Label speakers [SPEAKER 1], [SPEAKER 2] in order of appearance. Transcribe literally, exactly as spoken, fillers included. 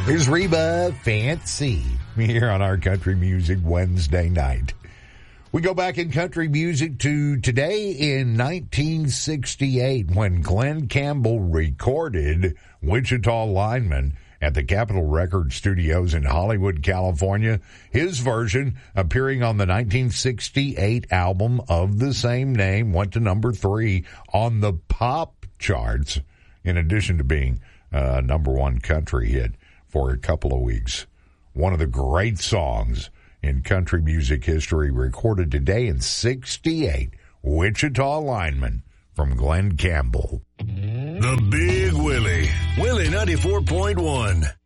[SPEAKER 1] Here's Reba Fancy here on our Country Music Wednesday night. We go back in country music to today in nineteen sixty-eight when Glenn Campbell recorded Wichita Lineman at the Capitol Record Studios in Hollywood, California. His version, appearing on the nineteen sixty-eight album of the same name, went to number three on the pop charts, in addition to being a number one country hit for a couple of weeks. One of the great songs in country music history, recorded today in sixty-eight, Wichita Lineman from Glenn Campbell.
[SPEAKER 2] The Big Willie, Willie ninety-four point one.